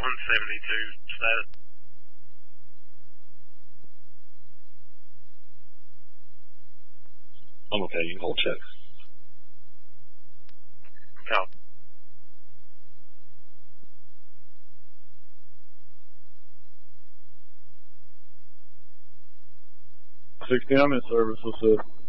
172 status. I'm okay, you can hold check. Copy. 60, I'm in service, what's up?